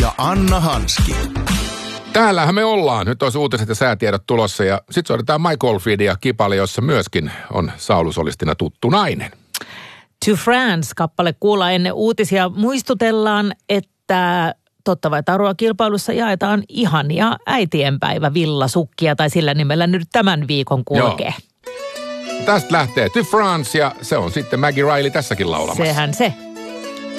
ja Anna Hanski. Täällähän me ollaan. Nyt olisi uutiset ja säätiedot tulossa ja sitten soitetaan Mike Oldfieldia Kipale, jossa myöskin on Saulusolistina tuttu nainen. To France-kappale kuulla ennen uutisia. Muistutellaan, että totta vai tarua kilpailussa jaetaan ihania äitienpäivä villasukkia tai sillä nimellä nyt tämän viikon kulkee. Joo. Tästä lähtee To France ja se on sitten Maggie Riley tässäkin laulamassa. Sehän se.